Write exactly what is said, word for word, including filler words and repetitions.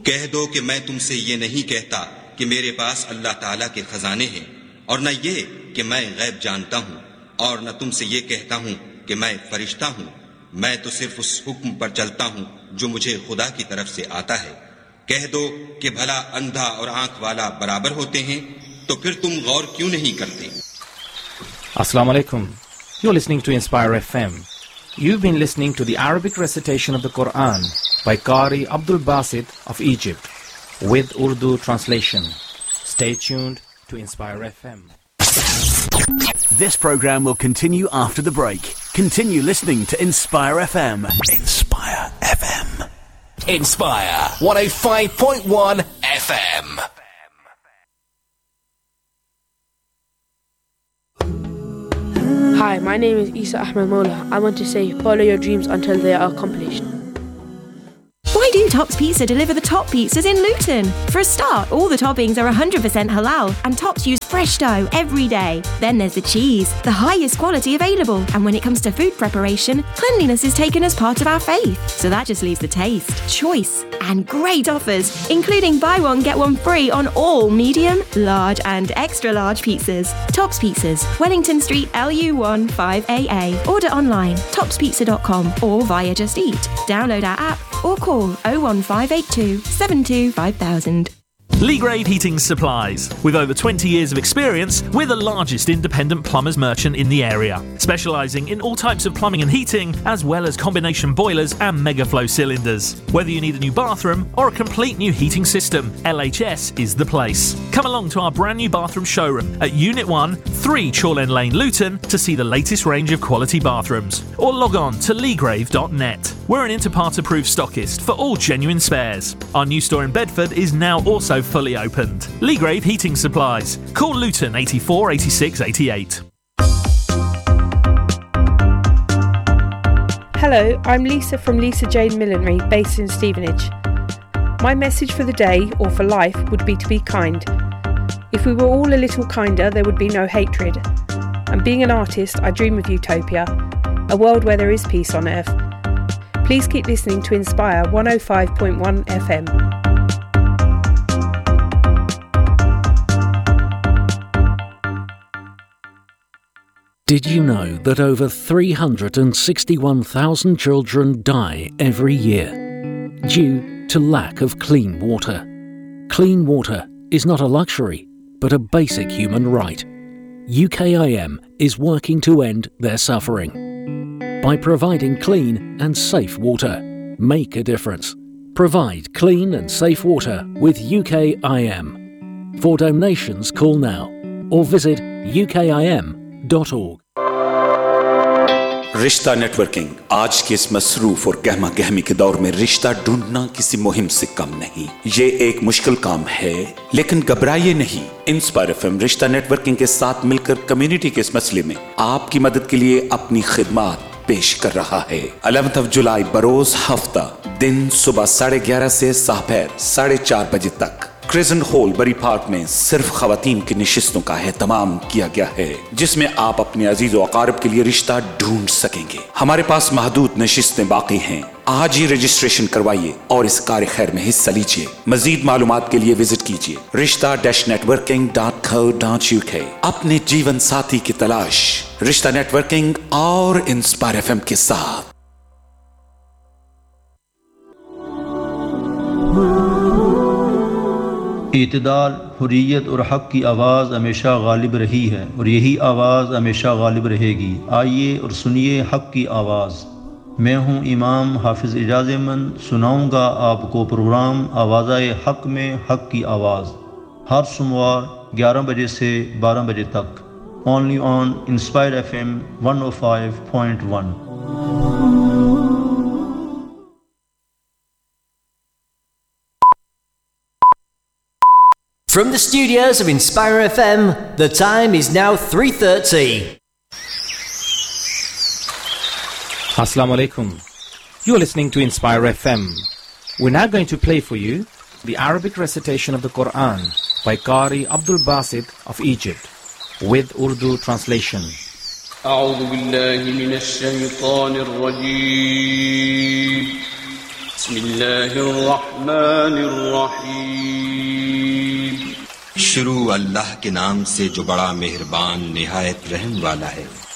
कह दो कि मैं तुमसे ये नहीं कहता कि मेरे पास अल्लाह ताला के खजाने हैं, और न ये कि मैं गैब जानता हूँ, और न तुमसे ये कहता हूँ कि मैं फरिश्ता हूँ। मैं तो सिर्फ उस हुक्म पर चलता हूँ जो मुझे खुदा की तरफ से आता है। कह दो कि भला अंधा और आंख वाला बराबर होते हैं, तो फिर तुम गौर क्यों नहीं करते? Assalamu alaikum. You're listening to Inspire F M. You've been listening to the Arabic recitation of the Quran by Qari Abdul Basit of Egypt with Urdu translation. Stay tuned to Inspire F M. This program will continue after the break. Continue listening to Inspire F M. Inspire F M. Inspire one oh five point one F M. Hi, my name is Isa Ahmed Mola. I want to say follow your dreams until they are accomplished. Why do Tops Pizza deliver the top pizzas in Luton? For a start, all the toppings are one hundred percent halal and Tops use fresh dough every day. Then there's the cheese, the highest quality available. And when it comes to food preparation, cleanliness is taken as part of our faith. So that just leaves the taste, choice and great offers, including buy one, get one free on all medium, large and extra large pizzas. Tops Pizzas, Wellington Street, L U one five A A. Order online, tops pizza dot com or via Just Eat. Download our app or call oh one five eight two seven two five thousand. Leagrave Heating Supplies. With over twenty years of experience, we're the largest independent plumbers merchant in the area, specialising in all types of plumbing and heating, as well as combination boilers and megaflow cylinders. Whether you need a new bathroom or a complete new heating system, L H S is the place. Come along to our brand new bathroom showroom at Unit one, three Chorlend Lane, Luton, to see the latest range of quality bathrooms, or log on to leagrave dot net. We're an Interpart approved stockist for all genuine spares. Our new store in Bedford is now also fully opened. Leagrave Heating Supplies. Call Luton eighty-four eighty-six eighty-eight. Hello, I'm Lisa from Lisa Jane Millinery, based in Stevenage. My message for the day, or for life, would be to be kind. If we were all a little kinder, there would be no hatred. And being an artist, I dream of utopia, a world where there is peace on earth. Please keep listening to Inspire one oh five point one F M. Did you know that over three hundred sixty-one thousand children die every year due to lack of clean water? Clean water is not a luxury, but a basic human right. U K I M is working to end their suffering. By providing clean and safe water, make a difference. Provide clean and safe water with U K I M. For donations, call now or visit U K I M dot org. रिश्ता networking आज के इस मसरूफ और गहमा गहमी के दौर में रिश्ता ढूंढना किसी मुहिम से कम नहीं। ये एक मुश्किल काम है, लेकिन घबराइए नहीं। इंस्पायर एफएम रिश्ता नेटवर्किंग के साथ मिलकर कम्युनिटी के इस मसले में आपकी मदद के लिए अपनी खिदमत पेश कर रहा है। ग्यारह जुलाई बरोज हफ्ता दिन सुबह साढ़े ग्यारह से दोपहर साढ़े चार बजे तक क्रिजन हॉल बरी पार्क में सिर्फ खवातीन की निशिस्तों का एहतमाम किया गया है, जिसमें आप अपने अजीज और अकारिब के लिए रिश्ता ढूंढ सकेंगे। हमारे पास महदूद निशिस्तें बाकी हैं। आज ही रजिस्ट्रेशन करवाइए और इस कार्य खैर में हिस्सा लीजिए। मजीद मालूमात के लिए विजिट कीजिए रिश्ता dash networking dot co dot UK. अपने जीवन साथी की तलाश रिश्ता नेटवर्किंग और इंस्पायर एफएम के साथ। इत्दाल, हुर्रियत और हक़ की आवाज़ हमेशा गालिब रही है और यही आवाज़ हमेशा गालिब रहेगी। आइए और सुनिए हक़ की आवाज़। मैं हूँ इमाम हाफिज़ इजाज़ अहमद, सुनाऊँगा आपको प्रोग्राम आवाज़ाए हक़ में हक़ की आवाज़, हर सोमवार ग्यारह बजे से बारह बजे तक, only on inspire F M one O five point one. From the studios of Inspire F M, the time is now three thirty. Assalamu alaikum. You're listening to Inspire F M. We're now going to play for you the Arabic recitation of the Quran by Qari Abdul Basit of Egypt with Urdu translation. أعوذ بالله من الشيطان الرجيم بسم اللہ الرحمن الرحیم شروع اللہ کے نام سے جو بڑا مہربان نہایت رحم والا ہے۔